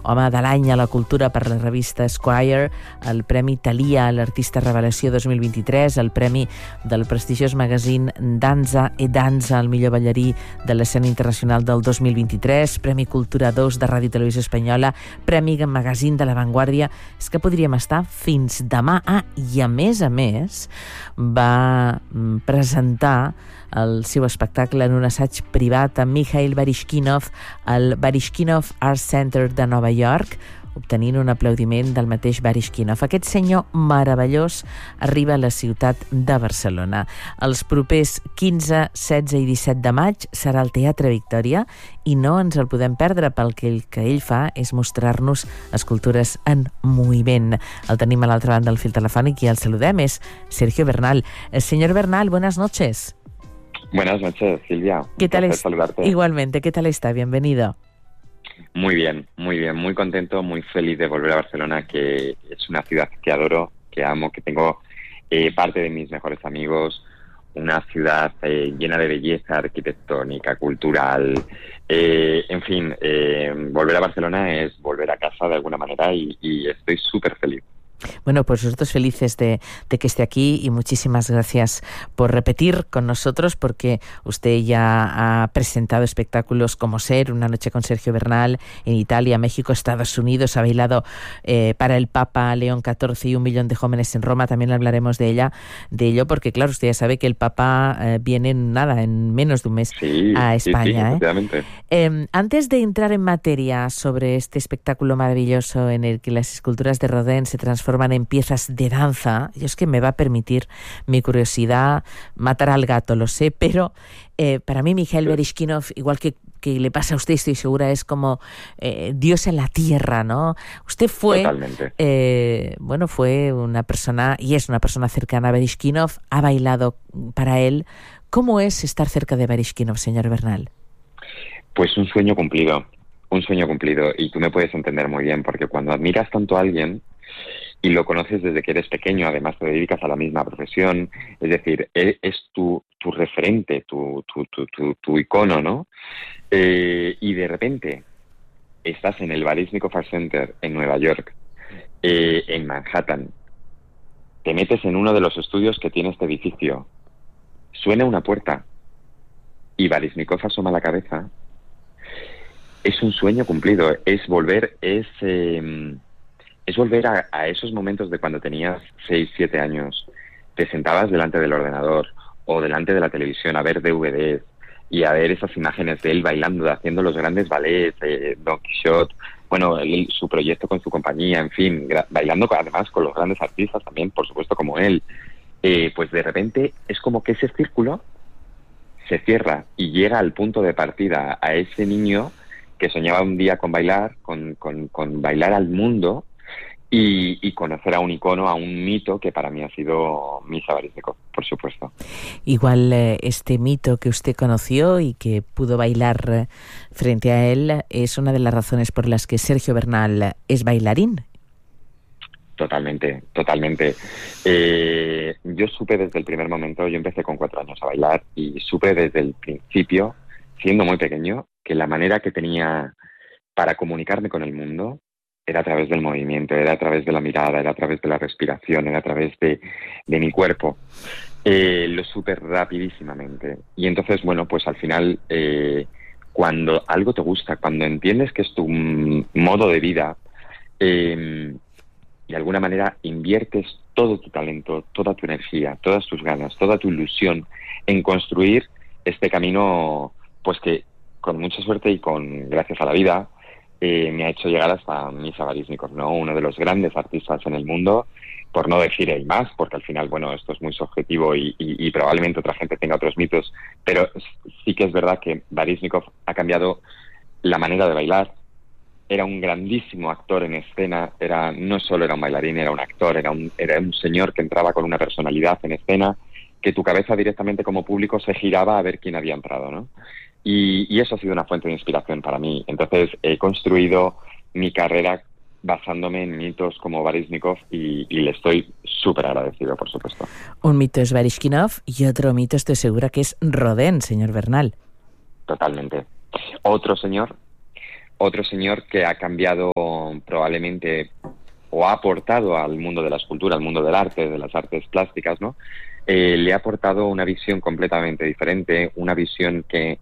home de l'any a la cultura per la revista Esquire, el Premi Thalia a l'Artista Revelació 2023, el Premi del prestigiós magazine Danza e Danza al millor ballarí de l'escena internacional del 2023, Premi Cultura 2 de Ràdio i Televisió Espanyola, Premi Magazine de La Vanguardia. És que podríem estar fins demà. I a més, va presentar el seu espectacle en un assaig privat amb Mikhail Baryshkinov al Baryshkinov Art Center de Nova York, obtenint un aplaudiment del mateix Baryshkinov. Aquest senyor meravellós arriba a la ciutat de Barcelona. Els propers 15, 16 i 17 de maig serà al Teatre Victòria i no ens el podem perdre, perquè el que ell fa és mostrar-nos escultures en moviment. El tenim a l'altra banda del fil telefònic i el saludem, és Sergio Bernal. Señor Bernal, buenas noches. Buenas noches, Silvia. ¿Qué tal es? Saludarte. Igualmente, ¿qué tal está? Bienvenido. Muy bien, muy contento, muy feliz de volver a Barcelona, que es una ciudad que adoro, que amo, que tengo parte de mis mejores amigos, una ciudad llena de belleza arquitectónica, cultural, en fin, volver a Barcelona es volver a casa de alguna manera y estoy súper feliz. Bueno, pues nosotros felices de que esté aquí y muchísimas gracias por repetir con nosotros, porque usted ya ha presentado espectáculos como Ser, Una noche con Sergio Bernal, en Italia, México, Estados Unidos, ha bailado para el Papa León XIV y 1 millón de jóvenes en Roma. También hablaremos de ello, porque claro, usted ya sabe que el Papa viene en menos de un mes a España. Sí, antes de entrar en materia sobre este espectáculo maravilloso en el que las esculturas de Rodin se transforman en piezas de danza, y es que me va a permitir mi curiosidad matar al gato, lo sé, pero para mí Mikhail Baryshkinov, igual que le pasa a usted, estoy segura, es como Dios en la tierra, ¿no? Usted fue, fue una persona, y es una persona cercana a Baryshkinov, ha bailado para él. ¿Cómo es estar cerca de Baryshkinov, señor Bernal? Pues un sueño cumplido, y tú me puedes entender muy bien, porque cuando admiras tanto a alguien y lo conoces desde que eres pequeño, además te dedicas a la misma profesión, es decir, es tu referente, tu icono, ¿no? Y de repente estás en el Baryshnikov Art Center en Nueva York, en Manhattan, te metes en uno de los estudios que tiene este edificio, suena una puerta y Baryshnikov asoma la cabeza. Es un sueño cumplido, es volver a esos momentos de cuando tenías 6, 7 años, te sentabas delante del ordenador o delante de la televisión a ver DVDs y a ver esas imágenes de él bailando, haciendo los grandes ballets, Don Quixote, su proyecto con su compañía, en fin, bailando además con los grandes artistas también, por supuesto, como él. Pues de repente es como que ese círculo se cierra y llega al punto de partida a ese niño que soñaba un día con bailar, con bailar al mundo, y conocer a un icono, a un mito que para mí ha sido Misha Baryshnikov, por supuesto. Igual este mito que usted conoció y que pudo bailar frente a él es una de las razones por las que Sergio Bernal es bailarín. Totalmente. Yo supe desde el primer momento, yo empecé con 4 años a bailar y supe desde el principio, siendo muy pequeño, que la manera que tenía para comunicarme con el mundo era a través del movimiento, era a través de la mirada, era a través de la respiración, era a través de mi cuerpo. Lo supe rapidísimamente. Y entonces, pues al final, cuando algo te gusta, cuando entiendes que es tu modo de vida, de alguna manera inviertes todo tu talento, toda tu energía, todas tus ganas, toda tu ilusión en construir este camino, pues que con mucha suerte y gracias a la vida, me ha hecho llegar hasta Misha Baryshnikov, ¿no? Uno de los grandes artistas en el mundo, por no decir hay más, porque al final, esto es muy subjetivo y probablemente otra gente tenga otros mitos, pero sí que es verdad que Baryshnikov ha cambiado la manera de bailar. Era un grandísimo actor en escena, no solo era un bailarín, era un actor, era un señor que entraba con una personalidad en escena, que tu cabeza directamente como público se giraba a ver quién había entrado, ¿no? Y eso ha sido una fuente de inspiración para mí. Entonces he construido mi carrera basándome en mitos como Baryshnikov y le estoy súper agradecido, por supuesto. Un mito es Baryshkinov y otro mito estoy segura que es Rodin, señor Bernal. Totalmente. Otro señor que ha cambiado probablemente o ha aportado al mundo de la escultura, al mundo del arte, de las artes plásticas, ¿no? Le ha aportado una visión completamente diferente, una visión que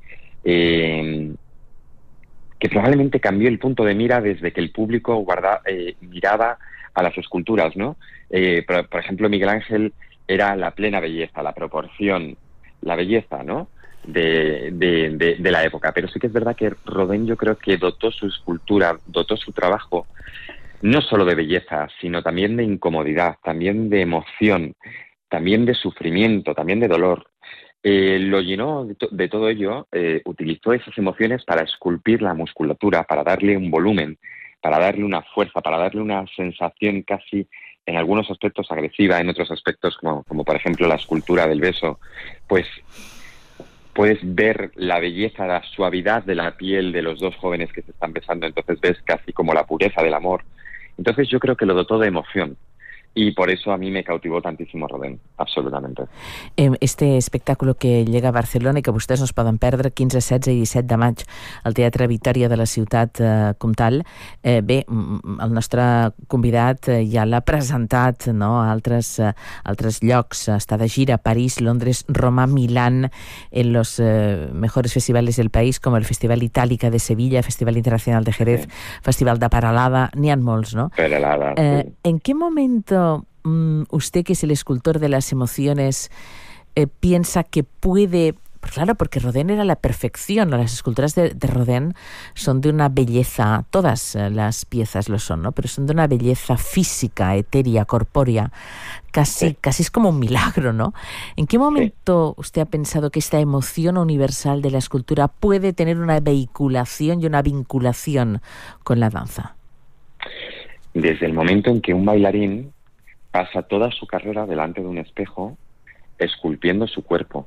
probablemente cambió el punto de mira desde que el público miraba a las esculturas, ¿no? Por ejemplo, Miguel Ángel era la plena belleza, la proporción, la belleza, ¿no? de la época. Pero sí que es verdad que Rodin, yo creo que dotó su escultura, dotó su trabajo no solo de belleza, sino también de incomodidad, también de emoción, también de sufrimiento, también de dolor. Lo llenó de todo ello, utilizó esas emociones para esculpir la musculatura, para darle un volumen, para darle una fuerza, para darle una sensación casi, en algunos aspectos agresiva, en otros aspectos, como por ejemplo la escultura del beso, pues puedes ver la belleza, la suavidad de la piel de los dos jóvenes que se están besando, entonces ves casi como la pureza del amor. Entonces yo creo que lo dotó de emoción. I per això a mi me cautivó tantíssim Rodin, absolutament. Este espectacle que llega a Barcelona i que vostès no es poden perdre, 15, 16 i 17 de maig al Teatre Vitòria de la ciutat comtal. Bé, el nostre convidat ja l'ha presentat, no, a altres llocs. Està de gira a París, Londres, Roma, Milán, en los mejores festivales del país, com el Festival Itálica de Sevilla, Festival Internacional de Jerez, sí. Festival de Peralada, n'hi ha molts, no? Peralada, sí. ¿En qué momento usted, que es el escultor de las emociones, piensa que puede... Claro, porque Rodin era la perfección, ¿no? Las esculturas de Rodin son de una belleza, todas las piezas lo son, ¿no? Pero son de una belleza física, etérea, corpórea, casi es como un milagro, ¿no? ¿En qué momento usted ha pensado que esta emoción universal de la escultura puede tener una vehiculación y una vinculación con la danza? Desde el momento en que un bailarín pasa toda su carrera delante de un espejo esculpiendo su cuerpo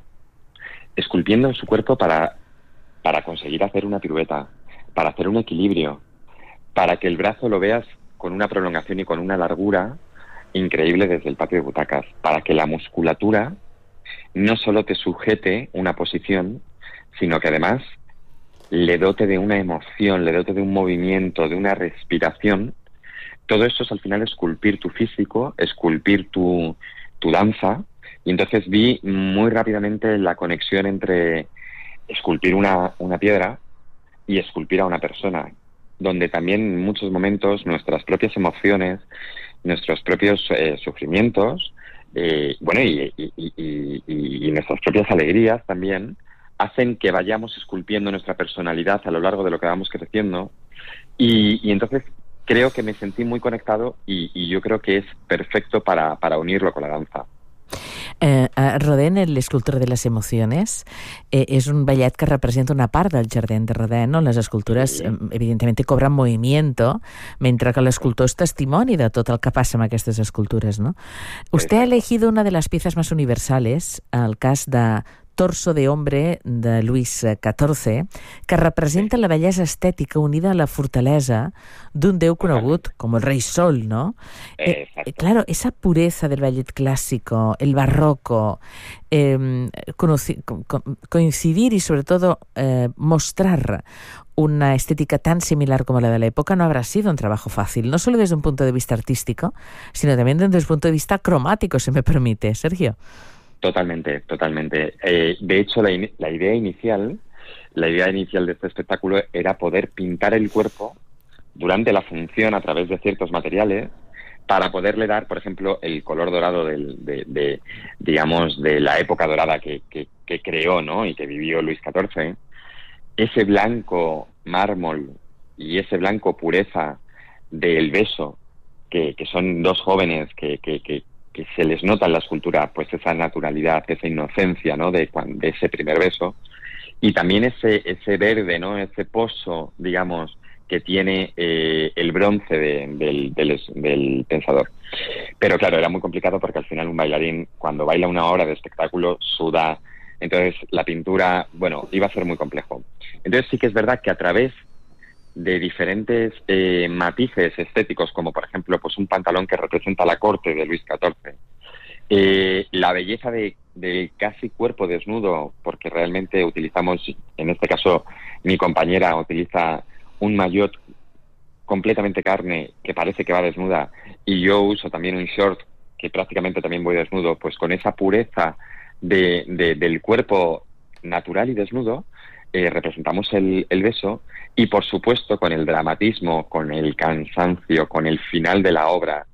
para conseguir hacer una pirueta, para hacer un equilibrio, para que el brazo lo veas con una prolongación y con una largura increíble desde el patio de butacas, para que la musculatura no solo te sujete una posición, sino que además le dote de una emoción, le dote de un movimiento, de una respiración. Todo eso es al final esculpir tu físico, esculpir tu danza, y entonces vi muy rápidamente la conexión entre esculpir una piedra y esculpir a una persona, donde también en muchos momentos nuestras propias emociones, nuestros propios sufrimientos, y nuestras propias alegrías también, hacen que vayamos esculpiendo nuestra personalidad a lo largo de lo que vamos creciendo, y entonces creo que me sentí muy conectado y yo creo que es perfecto para unirlo con la danza. Rodin, el escultor de les emocions, és un ballet que representa una part del jardín de Rodin, no? Les escultures, evidentemente, cobren movimiento, mentre que l'escultor és testimoni de tot el que passa amb aquestes escultures, ¿no? Usted ha elegido una de las piezas más universales, el cas de Torso de hombre de Luis XIV, que representa la bellesa estètica unida a la fortalesa d'un déu conegut com el rei Sol, ¿no? Claro, esa pureza del ballet clásico, el barroco, coincidir y sobre todo mostrar una estética tan similar como la de la época no habrá sido un trabajo fácil, no solo desde un punto de vista artístico, sino también desde un punto de vista cromático, si me permite, Sergio. Totalmente. De hecho, la idea inicial de este espectáculo era poder pintar el cuerpo durante la función a través de ciertos materiales para poderle dar, por ejemplo, el color dorado de la época dorada que creó, ¿no? Y que vivió Luis XIV. Ese blanco mármol y ese blanco pureza del beso, que son dos jóvenes que se les nota en la escultura, pues esa naturalidad, esa inocencia, ¿no? de ese primer beso, y también ese verde, ¿no? Ese pozo, digamos, que tiene el bronce del pensador. Pero claro, era muy complicado porque al final un bailarín, cuando baila una hora de espectáculo, suda, entonces la pintura, bueno, iba a ser muy complejo. Entonces sí que es verdad que a través de diferentes matices estéticos, como por ejemplo pues un pantalón que representa la corte de Luis XIV, la belleza de casi cuerpo desnudo, porque realmente utilizamos, en este caso mi compañera utiliza un maillot completamente carne que parece que va desnuda y yo uso también un short que prácticamente también voy desnudo, pues con esa pureza del cuerpo natural y desnudo, representamos el beso y por supuesto con el dramatismo, con el cansancio, con el final de la obra,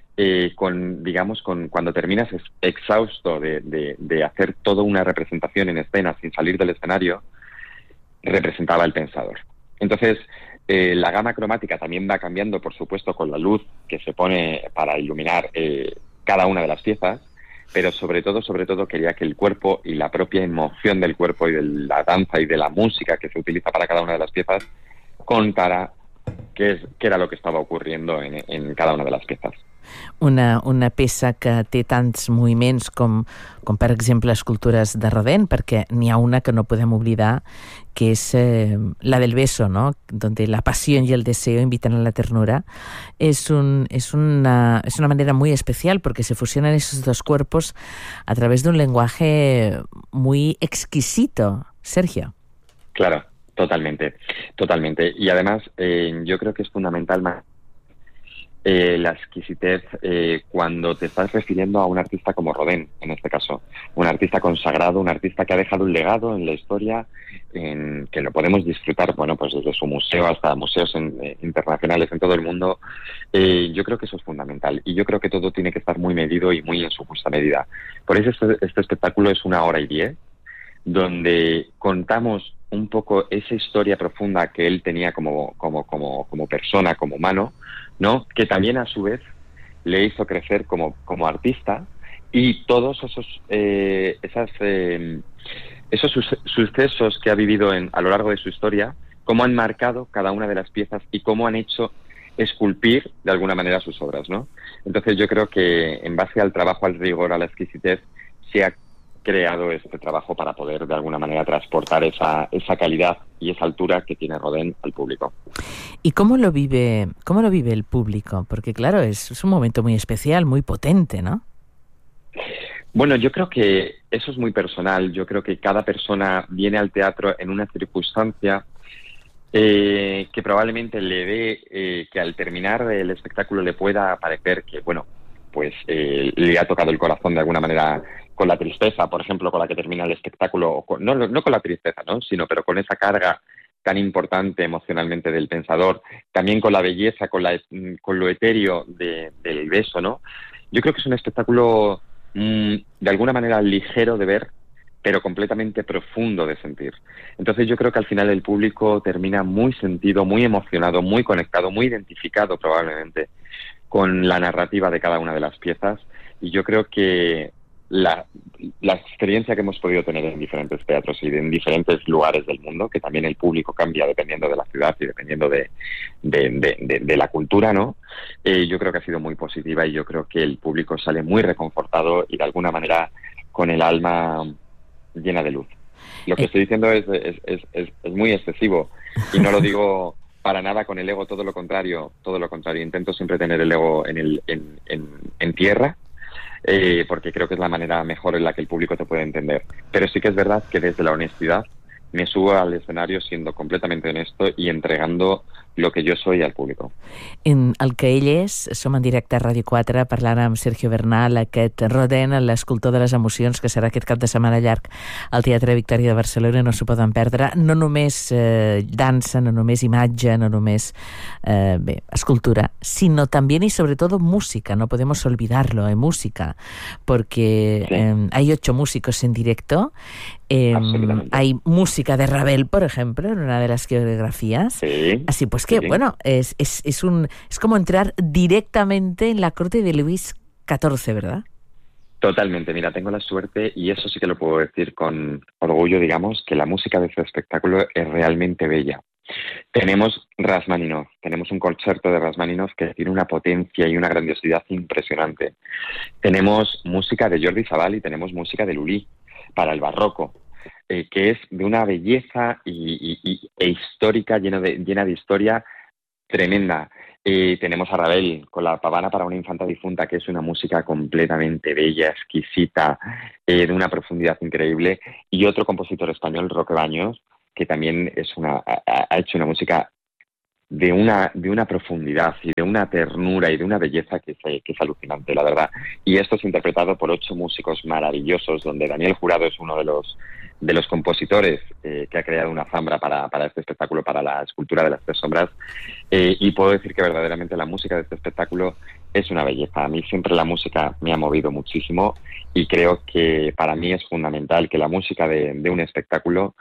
con cuando terminas exhausto de hacer toda una representación en escena sin salir del escenario, representaba el pensador. Entonces, la gama cromática también va cambiando, por supuesto, con la luz que se pone para iluminar cada una de las piezas, pero sobre todo quería que el cuerpo y la propia emoción del cuerpo y de la danza y de la música que se utiliza para cada una de las piezas contara qué era lo que estava ocurriendo en cada una de les peces. Una peça que té tants moviments com per exemple, escultures de Rodin, perquè n'hi ha una que no podem oblidar, que és la del beso, ¿no? Donde la pasión y el deseo invitan a la ternura. Es una manera muy especial porque se fusionan esos dos cuerpos a través de un lenguaje muy exquisito. Sergio. Claro. Totalmente. Y además, yo creo que es fundamental la exquisitez cuando te estás refiriendo a un artista como Rodin, en este caso. Un artista consagrado, un artista que ha dejado un legado en la historia, que lo podemos disfrutar, bueno, pues desde su museo hasta museos internacionales en todo el mundo. Yo creo que eso es fundamental. Y yo creo que todo tiene que estar muy medido y muy en su justa medida. Por eso este espectáculo es 1 hora y 10, donde contamos un poco esa historia profunda que él tenía como persona, como humano, ¿no? Que también a su vez le hizo crecer como artista, y todos esos sucesos que ha vivido a lo largo de su historia, cómo han marcado cada una de las piezas y cómo han hecho esculpir de alguna manera sus obras, ¿no? Entonces yo creo que en base al trabajo, al rigor, a la exquisitez, se ha creado este trabajo para poder de alguna manera transportar esa calidad y esa altura que tiene Rodin al público. ¿Y cómo lo vive el público? Porque claro, es un momento muy especial, muy potente, ¿no? Bueno, yo creo que eso es muy personal. Yo creo que cada persona viene al teatro en una circunstancia que probablemente le dé que al terminar el espectáculo le pueda parecer que, bueno, pues le ha tocado el corazón de alguna manera, con la tristeza, por ejemplo, con la que termina el espectáculo, no con la tristeza, ¿no? Pero con esa carga tan importante emocionalmente del pensador, también con la belleza, con lo etéreo del beso, ¿no? Yo creo que es un espectáculo de alguna manera ligero de ver, pero completamente profundo de sentir. Entonces yo creo que al final el público termina muy sentido, muy emocionado, muy conectado, muy identificado probablemente con la narrativa de cada una de las piezas, y yo creo que la experiencia que hemos podido tener en diferentes teatros y en diferentes lugares del mundo, que también el público cambia dependiendo de la ciudad y dependiendo de la cultura, ¿no? Yo creo que ha sido muy positiva, y yo creo que el público sale muy reconfortado y de alguna manera con el alma llena de luz. Lo que estoy diciendo es muy excesivo, y no lo digo para nada con el ego, todo lo contrario. Intento siempre tener el ego en tierra, porque creo que es la manera mejor en la que el público te puede entender. Pero sí que es verdad que desde la honestidad me subo al escenario siendo completamente honesto y entregando lo que jo soy al públic. En el que ell és, som en directe a Ràdio 4 parlant amb Sergio Bernal, aquest Rodin, l'escultor de les emocions, que serà aquest cap de setmana llarg al Teatre Victòria de Barcelona, no s'ho poden perdre. No només dansa, no només imatge, no només escultura, sino también y sobre todo música, no podemos olvidarlo, música, porque sí. Hay 8 músicos en directo. Hay música de Ravel, por ejemplo, en una de las coreografías. Sí, así pues que, sí. Bueno, es como entrar directamente en la corte de Luis XIV, ¿verdad? Totalmente. Mira, tengo la suerte, y eso sí que lo puedo decir con orgullo, digamos, que la música de este espectáculo es realmente bella. Tenemos Rachmaninoff, tenemos un concierto de Rachmaninoff que tiene una potencia y una grandiosidad impresionante. Tenemos música de Jordi Savall y tenemos música de Lully para el barroco, que es de una belleza e histórica, llena de historia tremenda. Tenemos a Ravel con la pavana para una infanta difunta, que es una música completamente bella, exquisita, de una profundidad increíble. Y otro compositor español, Roque Baños, que también ha hecho una música de una profundidad y de una ternura y de una belleza que es alucinante, la verdad. Y esto es interpretado por 8 músicos maravillosos, donde Daniel Jurado es uno de los compositores que ha creado una zambra para este espectáculo, para la escultura de las 3 sombras. Y puedo decir que verdaderamente la música de este espectáculo es una belleza. A mí siempre la música me ha movido muchísimo y creo que para mí es fundamental que la música de un espectáculo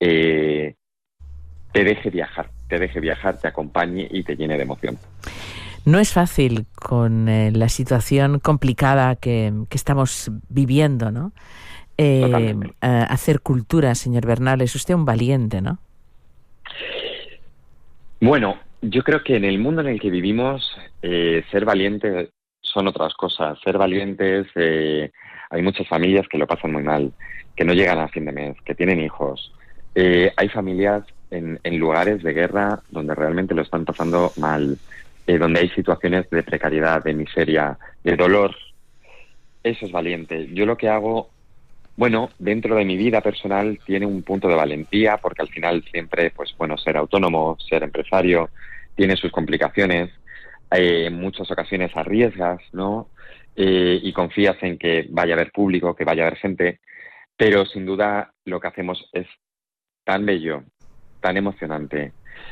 te deje viajar, te acompañe y te llene de emoción. No es fácil con la situación complicada que estamos viviendo, ¿no? Hacer cultura, señor Bernal, es usted un valiente, ¿no? Bueno, yo creo que en el mundo en el que vivimos, ser valiente son otras cosas. Ser valientes, hay muchas familias que lo pasan muy mal, que no llegan a fin de mes, que tienen hijos. Hay familias en lugares de guerra donde realmente lo están pasando mal, donde hay situaciones de precariedad, de miseria, de dolor. Eso es valiente. Yo lo que hago, bueno, dentro de mi vida personal tiene un punto de valentía, porque al final siempre, pues bueno, ser autónomo, ser empresario, tiene sus complicaciones. En muchas ocasiones arriesgas, ¿no? Y confías en que vaya a haber público, que vaya a haber gente, pero sin duda lo que hacemos es tan bello, tan emocionante.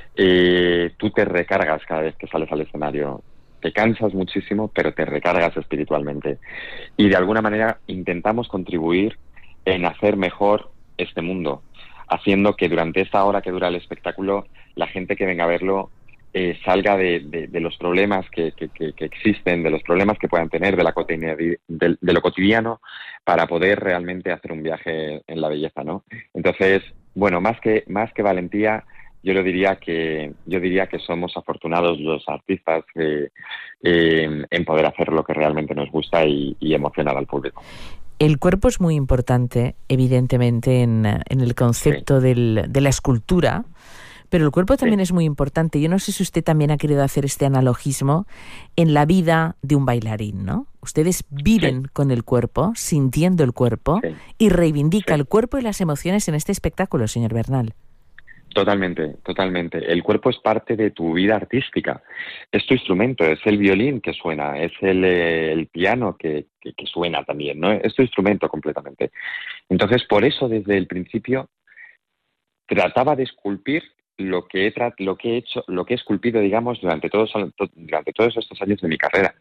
Tú te recargas cada vez que sales al escenario. Te cansas muchísimo, pero te recargas espiritualmente. Y de alguna manera intentamos contribuir en hacer mejor este mundo, haciendo que durante esta hora que dura el espectáculo, la gente que venga a verlo salga de los problemas que existen, de los problemas que puedan tener, de lo cotidiano, para poder realmente hacer un viaje en la belleza, ¿no? Entonces, bueno, más que valentía, yo diría que somos afortunados los artistas en poder hacer lo que realmente nos gusta y emocionar al público. El cuerpo es muy importante, evidentemente, en el concepto de la escultura, pero el cuerpo también es muy importante. Yo no sé si usted también ha querido hacer este analogismo en la vida de un bailarín, ¿no? Ustedes viven con el cuerpo, sintiendo el cuerpo, y reivindica el cuerpo y las emociones en este espectáculo, señor Bernal. Totalmente, totalmente. El cuerpo es parte de tu vida artística. Es tu instrumento, es el violín que suena, es el piano que suena también, ¿no? Es tu instrumento completamente. Entonces, por eso, desde el principio, trataba de esculpir lo que he esculpido, digamos, durante todos estos años de mi carrera.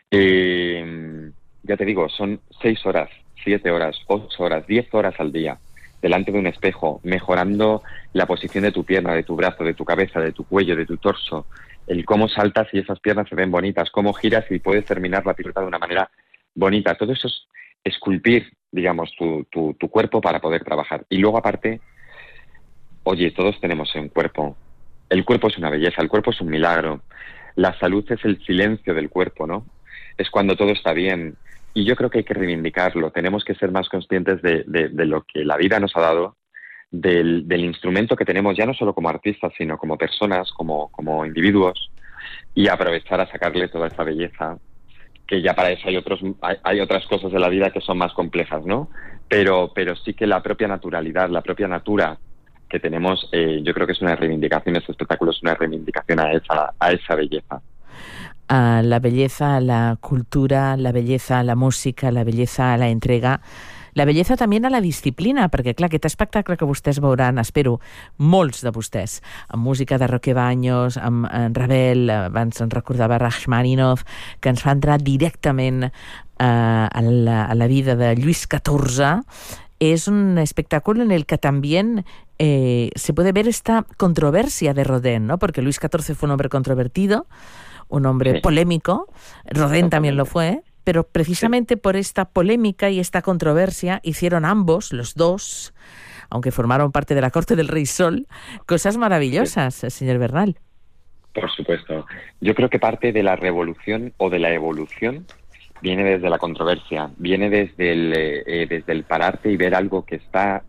Ya te digo, son 6 horas, 7 horas, 8 horas, 10 horas al día, delante de un espejo, mejorando la posición de tu pierna, de tu brazo, de tu cabeza, de tu cuello, de tu torso, el cómo saltas y esas piernas se ven bonitas, cómo giras y puedes terminar la pirueta de una manera bonita. Todo eso es esculpir, digamos, tu cuerpo para poder trabajar. Y luego, aparte, oye, todos tenemos un cuerpo. El cuerpo es una belleza, el cuerpo es un milagro. La salud es el silencio del cuerpo, ¿no? Es cuando todo está bien. Y yo creo que hay que reivindicarlo. Tenemos que ser más conscientes de lo que la vida nos ha dado, del instrumento que tenemos, ya no solo como artistas, sino como personas, como individuos, y aprovechar a sacarle toda esa belleza, que ya para eso hay otras cosas de la vida que son más complejas, ¿no? Pero sí que la propia naturalidad, la propia natura que tenemos, yo creo que es una reivindicación, este espectáculo es una reivindicación a esa belleza. A la belleza, a la cultura, la belleza, a la música, la belleza, a la entrega, la bellesa també a la disciplina, perquè clar, aquest espectacle que vostès veuran, espero, molts de vostès, amb música de Roque Baños, amb Ravel, abans ens recordava Rachmaninoff, que ens fa entrar directament a la vida de Lluís XIV. Es un espectáculo en el que también se puede ver esta controversia de Rodin, ¿no? Porque Luis XIV fue un hombre controvertido, un hombre polémico, Rodin también lo fue, pero precisamente por esta polémica y esta controversia hicieron ambos, los dos, aunque formaron parte de la corte del Rey Sol, cosas maravillosas, señor Bernal. Por supuesto. Yo creo que parte de la revolución o de la evolución viene desde la controversia, viene desde el pararte y ver algo que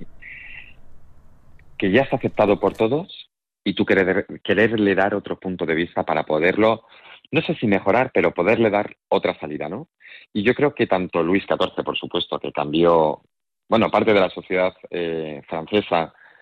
ya está aceptado por todos y tú quererle dar otro punto de vista para poderlo, no sé si mejorar, pero poderle dar otra salida, ¿no? Y yo creo que tanto Luis XIV, por supuesto, que cambió, bueno, parte de la sociedad francesa,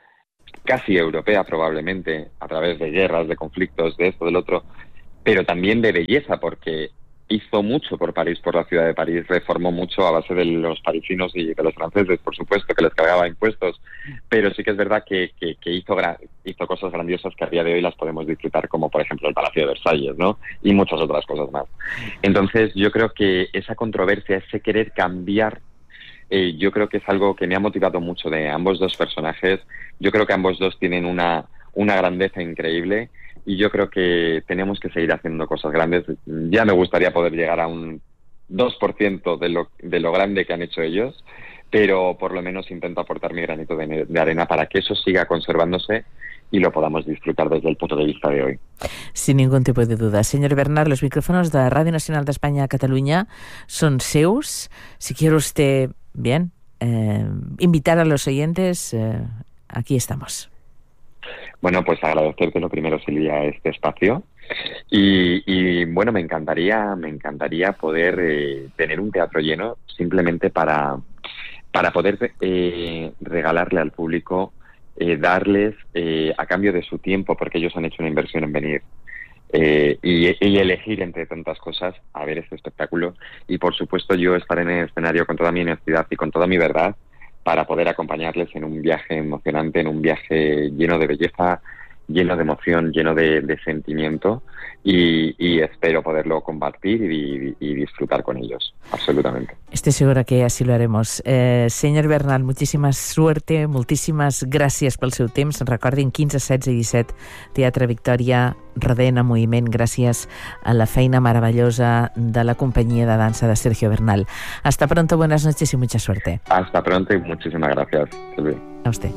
casi europea probablemente, a través de guerras, de conflictos, de esto, del otro, pero también de belleza, porque hizo mucho por París, por la ciudad de París, reformó mucho a base de los parisinos y de los franceses, por supuesto, que les cargaba impuestos, pero sí que es verdad que hizo cosas grandiosas que a día de hoy las podemos disfrutar, como por ejemplo el Palacio de Versalles, ¿no? Y muchas otras cosas más. Entonces yo creo que esa controversia, ese querer cambiar, yo creo que es algo que me ha motivado mucho de ambos dos personajes. Yo creo que ambos dos tienen una grandeza increíble y yo creo que tenemos que seguir haciendo cosas grandes. Ya me gustaría poder llegar a un 2% de lo grande que han hecho ellos, pero por lo menos intento aportar mi granito de arena para que eso siga conservándose y lo podamos disfrutar desde el punto de vista de hoy. Sin ningún tipo de duda. Señor Bernal, los micrófonos de Radio Nacional de España a Cataluña son seus. Si quiere usted, bien, invitar a los oyentes, aquí estamos. Bueno, pues agradecerte lo primero, Silvia, este espacio. Y bueno, me encantaría poder tener un teatro lleno simplemente para poder regalarle al público, darles a cambio de su tiempo, porque ellos han hecho una inversión en venir, y elegir entre tantas cosas a ver este espectáculo. Y por supuesto yo estaré en el escenario con toda mi honestidad y con toda mi verdad para poder acompañarles en un viaje emocionante, en un viaje lleno de belleza, lleno de emoción, lleno de sentimiento, y espero poderlo compartir y disfrutar con ellos, absolutamente. Estoy segura que así lo haremos. Senyor Bernal, moltíssima suerte, moltíssimes gràcies pel seu temps. Recordin, 15, 16 i 17, Teatre Victòria, Rodin en moviment, gràcies a la feina maravillosa de la companyia de dansa de Sergio Bernal. Hasta pronto, buenas noches y mucha suerte. Hasta pronto y muchísimas gracias, Silvia. A usted.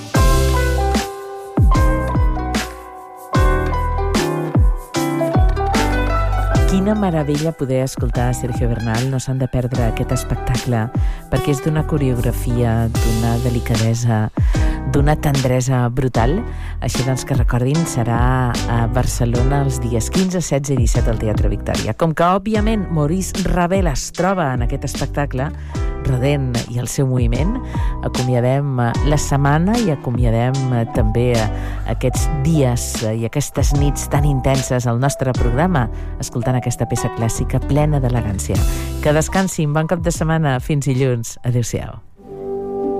Quina meravella poder escoltar Sergio Bernal. No s'han de perdre aquest espectacle perquè és d'una coreografia, d'una delicadesa, d'una tendresa brutal. Així doncs que recordin, serà a Barcelona els dies 15, 16 i 17 al Teatre Victòria. Com que, òbviament, Maurice Ravel es troba en aquest espectacle, Rodin i el seu moviment, acomiadem la setmana i acomiadem també aquests dies i aquestes nits tan intenses al nostre programa, escoltant aquesta peça clàssica plena d'elegància. Que descansin, bon cap de setmana, fins dilluns. Adéu-siau.